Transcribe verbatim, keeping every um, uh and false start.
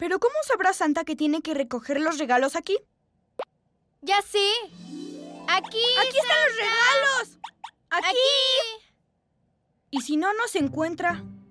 Pero ¿cómo sabrá Santa que tiene que recoger los regalos aquí? ¡Ya sé! ¡Aquí! ¡Aquí están los regalos! ¡Aquí! ¡Aquí! ¿Y si no nos encuentra?